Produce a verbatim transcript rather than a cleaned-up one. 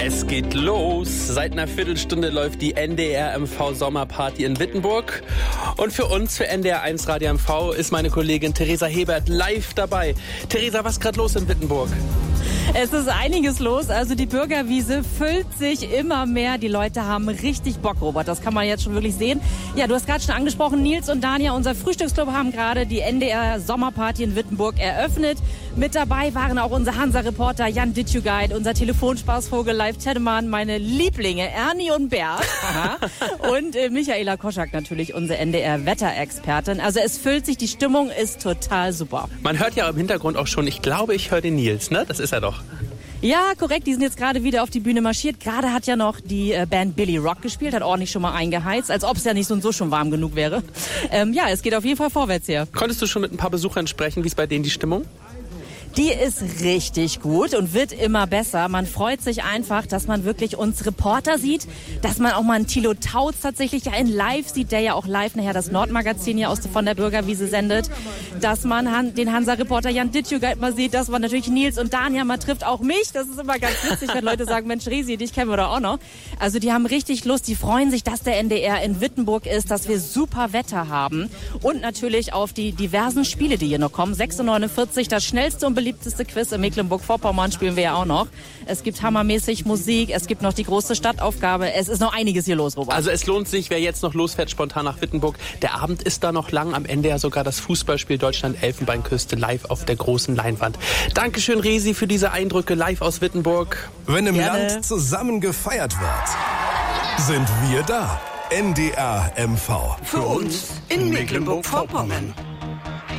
Es geht los. Seit einer Viertelstunde läuft die N D R M V Sommerparty in Wittenburg. Und für uns, für N D R eins Radio M V, ist meine Kollegin Theresa Hebert live dabei. Theresa, was ist gerade los in Wittenburg? Es ist einiges los. Also die Bürgerwiese füllt sich immer mehr. Die Leute haben richtig Bock, Robert. Das kann man jetzt schon wirklich sehen. Ja, du hast gerade schon angesprochen, Nils und Dania, unser Frühstücksclub, haben gerade die N D R Sommerparty in Wittenburg eröffnet. Mit dabei waren auch unser Hansa-Reporter Jan Ditschugeit, unser Telefonspaßvogel Live Teddemann, meine Lieblinge Ernie und Bert und äh, Michaela Koschak natürlich, unsere N D R-Wetterexpertin. Also es füllt sich, die Stimmung ist total super. Man hört ja im Hintergrund auch schon, ich glaube, ich höre den Nils, ne? Das ist er doch. Ja, korrekt. Die sind jetzt gerade wieder auf die Bühne marschiert. Gerade hat ja noch die äh, Band Billy Rock gespielt, hat ordentlich schon mal eingeheizt, als ob es ja nicht so und so schon warm genug wäre. Ähm, ja, es geht auf jeden Fall vorwärts hier. Konntest du schon mit ein paar Besuchern sprechen? Wie ist bei denen die Stimmung? Die ist richtig gut und wird immer besser. Man freut sich einfach, dass man wirklich uns Reporter sieht, dass man auch mal einen Thilo Tautz tatsächlich ja in live sieht, der ja auch live nachher das Nordmagazin hier aus von der Bürgerwiese sendet, dass man Han- den Hansa-Reporter Jan Ditschugeit mal sieht, dass man natürlich Nils und Dania mal trifft, auch mich. Das ist immer ganz witzig, wenn Leute sagen, Mensch, Resi, dich kennen wir doch auch noch. Also die haben richtig Lust, die freuen sich, dass der N D R in Wittenburg ist, dass wir super Wetter haben und natürlich auf die diversen Spiele, die hier noch kommen. sechs Uhr neunundvierzig, das schnellste und beliebteste Quiz in Mecklenburg-Vorpommern spielen wir ja auch noch. Es gibt hammermäßig Musik, es gibt noch die große Stadtaufgabe. Es ist noch einiges hier los, Robert. Also es lohnt sich, wer jetzt noch losfährt, spontan nach Wittenburg. Der Abend ist da noch lang. Am Ende ja sogar das Fußballspiel Deutschland-Elfenbeinküste live auf der großen Leinwand. Dankeschön, Resi, für diese Eindrücke live aus Wittenburg. Wenn im Gerne. Land zusammen gefeiert wird, sind wir da. N D R M V. Für uns in Mecklenburg-Vorpommern.